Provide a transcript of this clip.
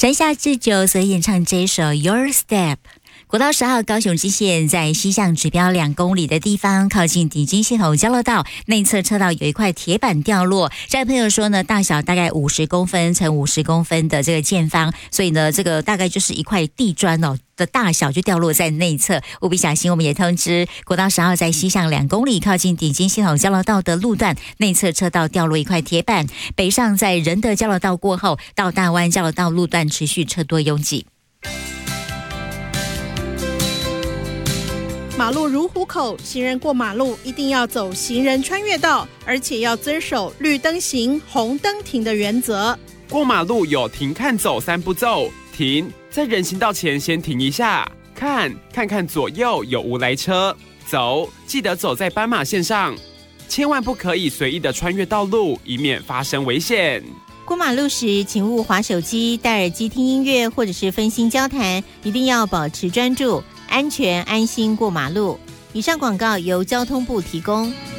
山下智久所演唱这一首《Your Step》。国道10号高雄支线在西向指标2公里的地方，靠近顶金系统交流道内侧车道有一块铁板掉落。这位朋友说呢，大小大概50公分乘50公分的这个见方，所以呢，这个大概就是一块地砖的大小就掉落在内侧，务必小心。我们也通知国道10号在西向2公里靠近顶金系统交流道的路段内侧车道掉落一块铁板，北上在仁德交流道过后到大湾交流道路段持续车多拥挤。 马路如虎口，行人过马路一定要走行人穿越道，而且要遵守绿灯行、红灯停的原则。 过马路有停、看、走3步骤。停，在人行道前先停一下，看看左右有无来车。走，记得走在斑马线上，千万不可以随意的穿越道路，以免发生危险。 过马路时，请勿滑手机、戴耳机听音乐或者是分心交谈，一定要保持专注，安全安心过马路。以上广告由交通部提供。